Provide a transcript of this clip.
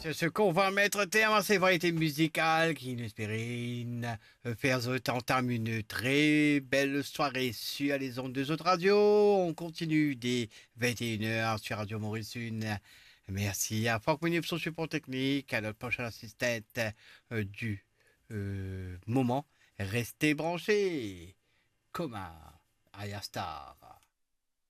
C'est ce qu'on va mettre terme à ces variétés musicales qui nous espèrent faire entame une très belle soirée sur les ondes de autres radios. On continue dès 21 h sur Radio Maurice Une. Merci à Franck Mounier pour son support technique, à notre prochaine assistante du moment. Restez branchés comme à Ayastar.